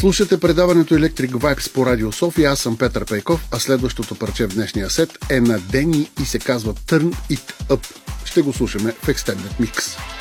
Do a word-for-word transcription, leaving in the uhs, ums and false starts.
Слушате предаването Electric Vibes по Радио София. Аз съм Петър Пейков, а следващото парче в днешния сет е на Дени и се казва Turn It Up. Ще го слушаме в Extended Mix.